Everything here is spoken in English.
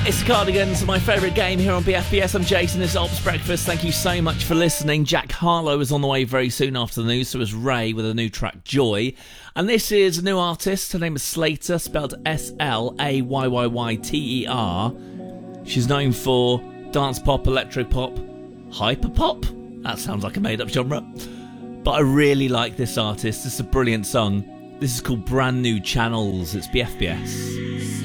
It's Cardigans, my favourite game here on BFBS. I'm Jason, this is Ops Breakfast. Thank you so much for listening. Jack Harlow is on the way very soon after the news, so is Ray with a new track, Joy. And this is a new artist. Her name is Slayter, spelled Slayyyter. She's known for dance pop, electropop, hyperpop. That sounds like a made-up genre. But I really like this artist. This is a brilliant song. This is called Brand New Channels. It's BFBS.